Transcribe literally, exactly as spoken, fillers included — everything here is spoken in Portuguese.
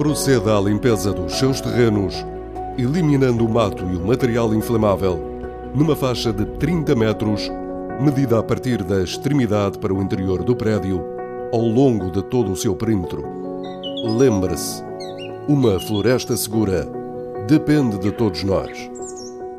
Proceda à limpeza dos seus terrenos, eliminando o mato e o material inflamável, numa faixa de trinta metros, medida a partir da extremidade para o interior do prédio, ao longo de todo o seu perímetro. Lembre-se, uma floresta segura depende de todos nós.